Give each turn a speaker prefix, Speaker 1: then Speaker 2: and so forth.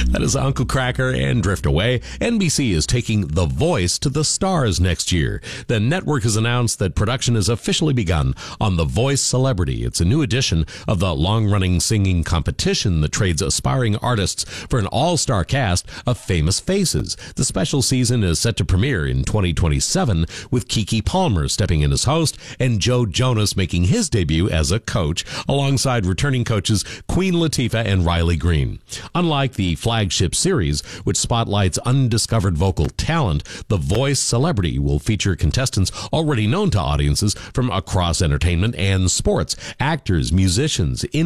Speaker 1: That is Uncle Kracker and Drift Away. NBC is taking The Voice to the stars next year. The network has announced that production has officially begun on The Voice Celebrity. It's a new edition of the long-running singing competition that trades aspiring artists for an all-star cast of famous faces. The special season is set to premiere in 2027, with Keke Palmer stepping in as host and Joe Jonas making his debut as a coach, alongside returning coaches Queen Latifah and Riley Green. Unlike the flagship series, which spotlights undiscovered vocal talent, The Voice Celebrity will feature contestants already known to audiences from across entertainment and sports, actors, musicians,